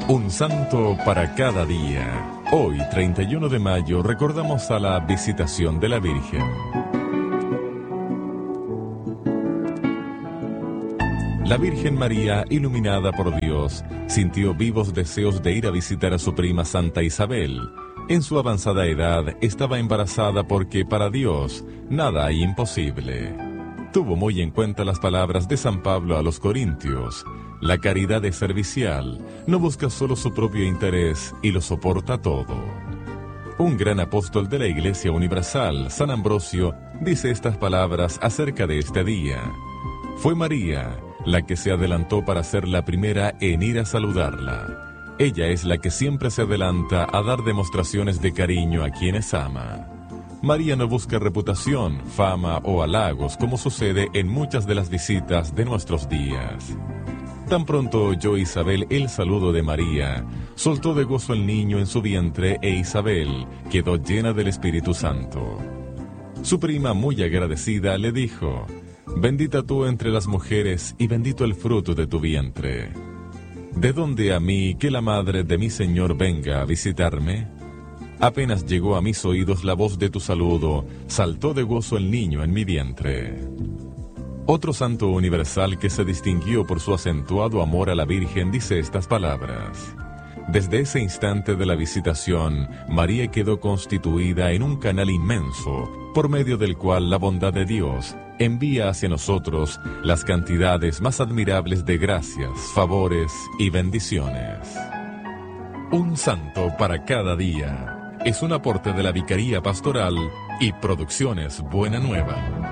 Un santo para cada día. Hoy, 31 de mayo, recordamos a la Visitación de la Virgen. La Virgen María, iluminada por Dios, sintió vivos deseos de ir a visitar a su prima Santa Isabel. En su avanzada edad, estaba embarazada porque para Dios nada hay imposible. Tuvo muy en cuenta las palabras de San Pablo a los Corintios. La caridad es servicial, no busca solo su propio interés y lo soporta todo. Un gran apóstol de la Iglesia Universal, San Ambrosio, dice estas palabras acerca de este día. Fue María la que se adelantó para ser la primera en ir a saludarla. Ella es la que siempre se adelanta a dar demostraciones de cariño a quienes ama. María no busca reputación, fama o halagos como sucede en muchas de las visitas de nuestros días. Tan pronto oyó Isabel el saludo de María, soltó de gozo el niño en su vientre e Isabel quedó llena del Espíritu Santo. Su prima, muy agradecida, le dijo: «Bendita tú entre las mujeres y bendito el fruto de tu vientre. ¿De dónde a mí que la madre de mi Señor venga a visitarme? Apenas llegó a mis oídos la voz de tu saludo, saltó de gozo el niño en mi vientre». Otro santo universal que se distinguió por su acentuado amor a la Virgen dice estas palabras. Desde ese instante de la visitación, María quedó constituida en un canal inmenso, por medio del cual la bondad de Dios envía hacia nosotros las cantidades más admirables de gracias, favores y bendiciones. Un santo para cada día es un aporte de la Vicaría Pastoral y Producciones Buena Nueva.